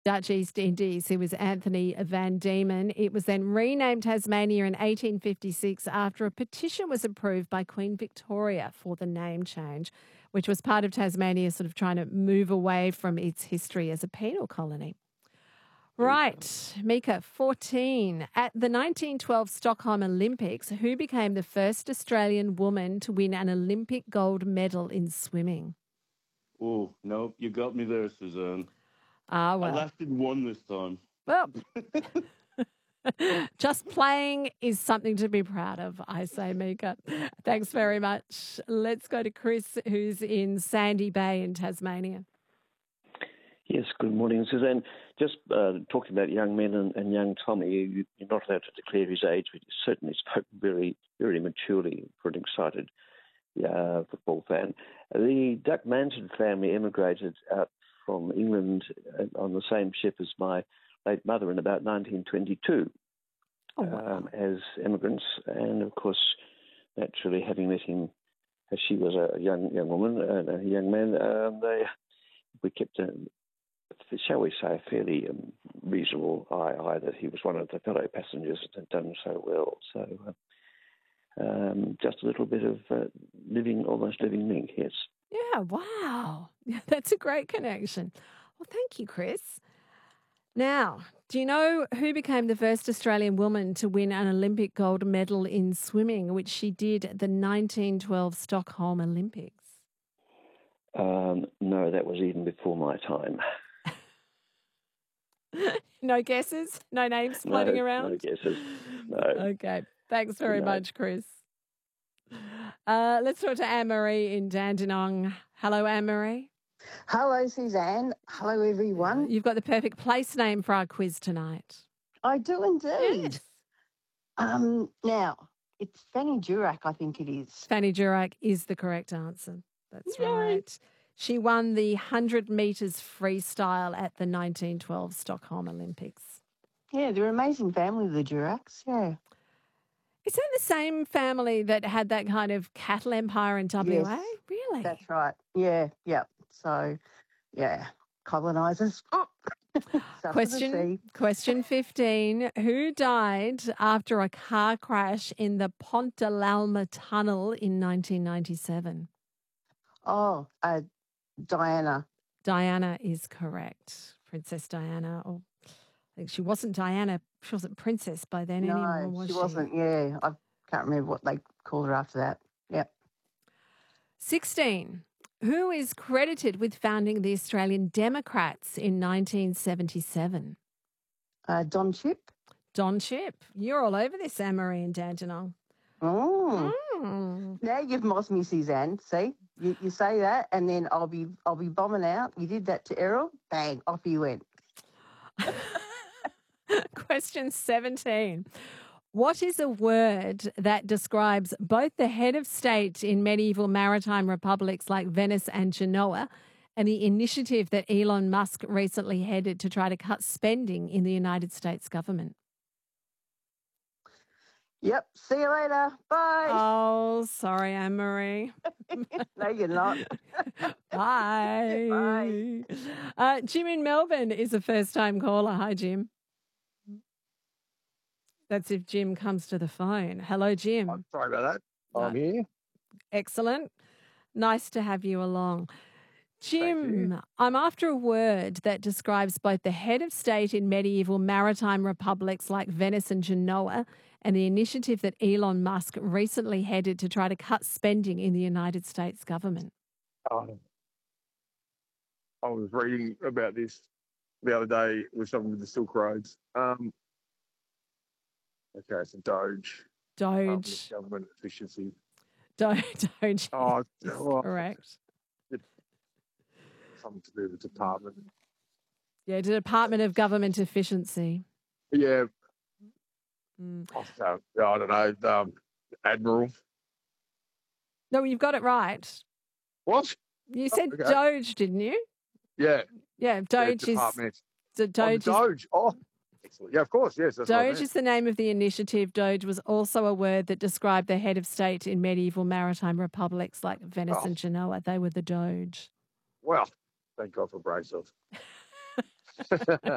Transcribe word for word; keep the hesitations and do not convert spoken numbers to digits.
Dutch East Indies, who was Anthony Van Diemen. It was then renamed Tasmania in eighteen fifty-six after a petition was approved by Queen Victoria for the name change, which was part of Tasmania sort of trying to move away from its history as a penal colony. Right, Mika, fourteen. At the nineteen twelve Stockholm Olympics, who became the first Australian woman to win an Olympic gold medal in swimming? Oh, no, you got me there, Suzanne. Ah, I well. lasted one this time. Well, just playing is something to be proud of, I say, Mika. Thanks very much. Let's go to Chris, who's in Sandy Bay in Tasmania. Yes, good morning, Suzanne. Just uh, talking about young men and, and young Tommy, you, you're not allowed to declare his age, but you certainly spoke very, very maturely for an excited uh, football fan. The Duck Manson family emigrated out from England on the same ship as my late mother in about nineteen twenty-two Oh, wow. um, as immigrants. And, of course, naturally, having met him as she was a young young woman and a young man, um, they we kept a, shall we say, a fairly um, reasonable eye, eye that he was one of the fellow passengers that had done so well. So uh, um, just a little bit of uh, living, almost living link, yes. Yeah, wow. That's a great connection. Well, thank you, Chris. Now, do you know who became the first Australian woman to win an Olympic gold medal in swimming, which she did at the nineteen twelve Stockholm Olympics? Um, no, that was even before my time. No guesses? No names floating no, around? No guesses. No. Okay. Thanks very No. much, Chris. Uh, let's talk to Anne-Marie in Dandenong. Hello, Anne-Marie. Hello, Suzanne. Hello, everyone. You've got the perfect place name for our quiz tonight. I do indeed. Yes. Um, now, it's Fanny Durack, I think it is. Fanny Durack is the correct answer. That's Yay. right. She won the one hundred metres freestyle at the nineteen twelve Stockholm Olympics. Yeah, they're an amazing family, the Duracks. Yeah. Is that the same family that had that kind of cattle empire in W A? Yes, Really? That's right. Yeah, yeah. So, yeah, colonisers. Question, question fifteen. Who died after a car crash in the Pont de l'Alma tunnel in nineteen ninety-seven? Oh, uh, Diana. Diana is correct. Princess Diana. Or I think she wasn't Diana. She wasn't princess by then no, anymore, was she? she wasn't. Yeah, I can't remember what they called her after that. Yep. sixteen. Who is credited with founding the Australian Democrats in nineteen seventy-seven? Uh, Don Chip. Don Chip. You're all over this, Anne-Marie and Dandenong. Oh. Mm. Now you've mossed me, Suzanne. See, you, you say that, and then I'll be I'll be bombing out. You did that to Errol, bang, off you went. Question seventeen. What is a word that describes both the head of state in medieval maritime republics like Venice and Genoa and the initiative that Elon Musk recently headed to try to cut spending in the United States government? Yep. See you later. Bye. Oh, sorry, Anne-Marie. No, you're not. Bye. Bye. Uh, Jim in Melbourne is a first-time caller. Hi, Jim. That's if Jim comes to the phone. Hello, Jim. I'm sorry about that. I'm No. here. Excellent. Nice to have you along. Thank you. Jim, I'm after a word that describes both the head of state in medieval maritime republics like Venice and Genoa and the initiative that Elon Musk recently headed to try to cut spending in the United States government. Um, I was reading about this the other day with someone with the Silk Roads. Um, okay, it's a Doge. Um, Doge. government efficiency. Do- Doge Oh, is well, correct. something to do with the department. Yeah, the Department of Government Efficiency. Yeah, Mm. I don't I don't know. Um, Admiral. No, you've got it right. What? You Oh, said okay. Doge, didn't you? Yeah. Yeah, yeah, Doge is department. the Oh, the Doge is Doge. Oh, excellent. Yeah, of course. Yes, that's what I Doge meant. is the name of the initiative. Doge was also a word that described the head of state in medieval maritime republics like Venice Oh. and Genoa. They were the Doge. Well, thank God for bracelets.